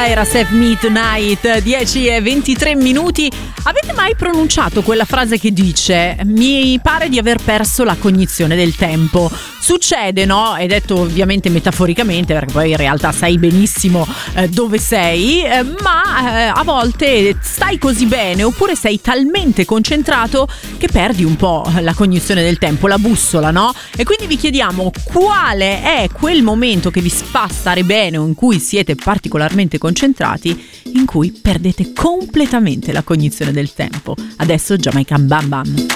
era Save Me Tonight, 10:23. Avete mai pronunciato quella frase che dice: mi pare di aver perso la cognizione del tempo? Succede, no? È detto ovviamente metaforicamente, perché poi in realtà sai benissimo dove sei, ma a volte stai così bene oppure sei talmente concentrato che perdi un po' la cognizione del tempo, la bussola, no? E quindi vi chiediamo quale è quel momento che vi fa stare bene o in cui siete particolarmente concentrati, in cui perdete completamente la cognizione del tempo. Adesso Jamaican Bam Bam.